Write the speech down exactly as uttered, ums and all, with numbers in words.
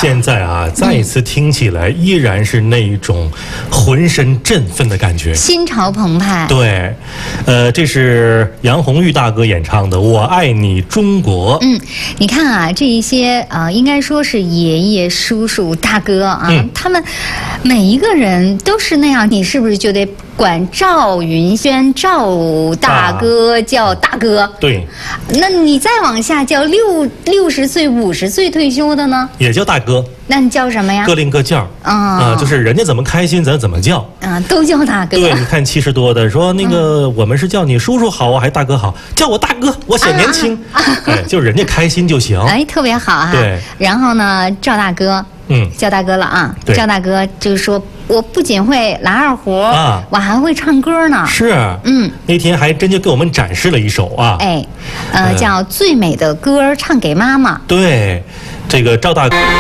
现在啊，再一次听起来依然是那一种浑身振奋的感觉， 心潮澎湃。 对，呃，这是杨红玉大哥演唱的《我爱你中国》。 嗯，你看啊，这一些啊、呃，应该说是爷爷、叔叔、大哥啊，嗯、他们每一个人都是那样，你是不是就得管赵云轩、赵大哥叫大哥？ 对。 那你再往下叫六六十岁、五十岁退休的呢？ 也叫大哥。 那你叫什么呀？ 各领各叫啊、哦呃，就是人家怎么开心咱怎么叫啊、呃，都叫大哥。 对，你看七十多的说那个、嗯、我们是叫你叔叔好啊，还大哥好，叫我大哥，我显年轻，啊啊、哎，就人家开心就行。 哎，特别好啊。 对。 然后呢，赵大哥， 嗯， 叫大哥了啊。 对。 赵大哥就是说，我不仅会拉二胡啊，我还会唱歌呢。 是。嗯。那天还真就给我们展示了一首啊。 哎，呃，叫《最美的歌唱给妈妈》。 对，这个赵大哥。